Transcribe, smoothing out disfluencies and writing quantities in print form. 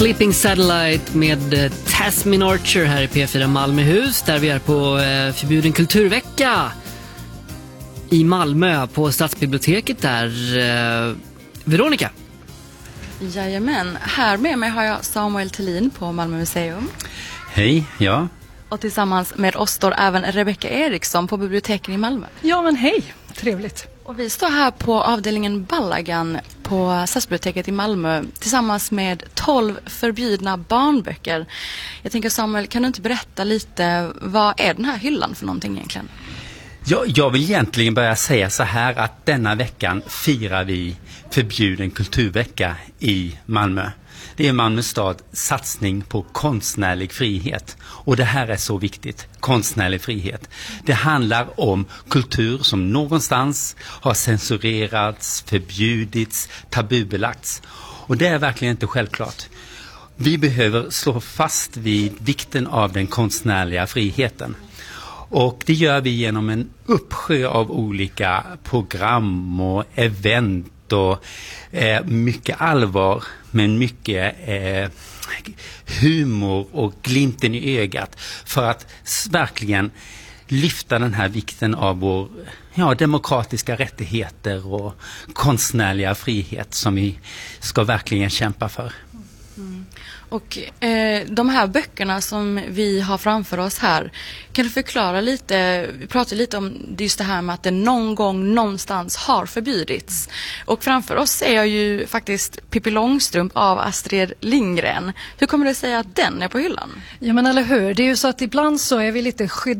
Sleeping Satellite med Tasmin Archer här i P4 Malmöhus, där vi är på förbjuden kulturvecka i Malmö på Stadsbiblioteket där. Veronica. Jajamän, här med mig har jag Samuel Thelin på Malmö museum. Hej, ja. Och tillsammans med oss står även Rebecca Eriksson på biblioteken i Malmö. Ja men hej, trevligt. Och vi står här på avdelningen Ballagan på Stadsbiblioteket i Malmö tillsammans med 12 förbjudna barnböcker. Jag tänker Samuel, kan du inte berätta lite, vad är den här hyllan för någonting egentligen? Jag vill egentligen börja säga så här att denna veckan firar vi förbjuden kulturvecka i Malmö. Det är Malmö stad satsning på konstnärlig frihet. Och det här är så viktigt, konstnärlig frihet. Det handlar om kultur som någonstans har censurerats, förbjudits, tabubelagts. Och det är verkligen inte självklart. Vi behöver slå fast vid vikten av den konstnärliga friheten. Och det gör vi genom en uppsjö av olika program och event och mycket allvar, men mycket humor och glimten i ögat för att verkligen lyfta den här vikten av vår demokratiska rättigheter och konstnärliga frihet som vi ska verkligen kämpa för. Och de här böckerna som vi har framför oss här, kan du förklara lite, vi pratar lite om just det här med att det någon gång någonstans har förbjudits. Och framför oss ser jag ju faktiskt Pippi Långstrump av Astrid Lindgren. Hur kommer det sig att den är på hyllan? Ja men eller hur, det är ju så att ibland så är vi lite